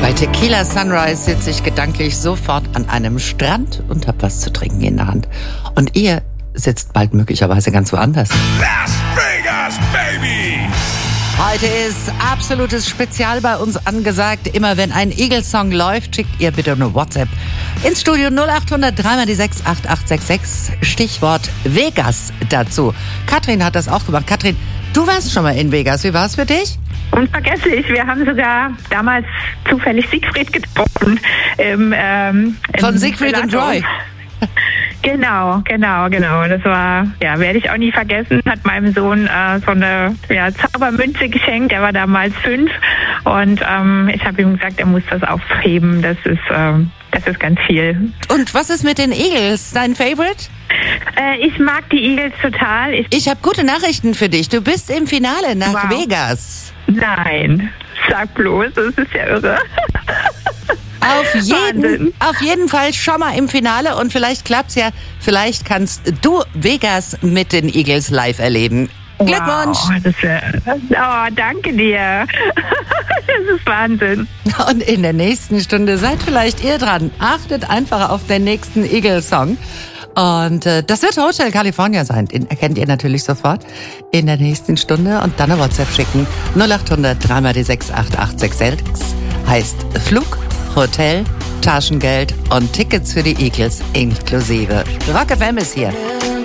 Bei Tequila Sunrise sitze ich gedanklich sofort an einem Strand und hab was zu trinken in der Hand. Und ihr sitzt bald möglicherweise ganz woanders. Las Vegas, baby! Heute ist absolutes Spezial bei uns angesagt. Immer wenn ein Eagles-Song läuft, schickt ihr bitte eine WhatsApp ins Studio 0800 3 die 6 8866. Stichwort Vegas dazu. Katrin hat das auch gemacht. Katrin, du warst schon mal in Vegas. Wie war es für dich? Unvergesslich. Wir haben sogar damals zufällig Siegfried getroffen. Von Siegfried und Roy. Genau. Das war, werde ich auch nie vergessen, hat meinem Sohn so eine Zaubermünze geschenkt. Er war damals 5 und ich habe ihm gesagt, er muss das aufheben. Das ist ganz viel. Und was ist mit den Eagles? Dein Favorite? Ich mag die Eagles total. Ich habe gute Nachrichten für dich. Du bist im Finale nach Vegas. Nein, sag bloß, das ist ja irre. Auf jeden Fall schon mal im Finale und vielleicht klappt's ja. Vielleicht kannst du Vegas mit den Eagles live erleben. Glückwunsch! Wow, danke dir. Das ist Wahnsinn. Und in der nächsten Stunde seid vielleicht ihr dran. Achtet einfach auf den nächsten Eagles-Song. Und das wird Hotel California sein. Den erkennt ihr natürlich sofort in der nächsten Stunde. Und dann eine WhatsApp schicken. 0800 3 die 6 8866 heißt Flug, Hotel, Taschengeld und Tickets für die Eagles inklusive. Rock FM ist hier.